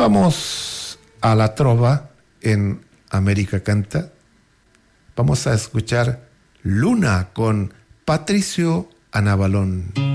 Vamos a la trova en América Canta. Vamos a escuchar Luna con Patricio Anabalón.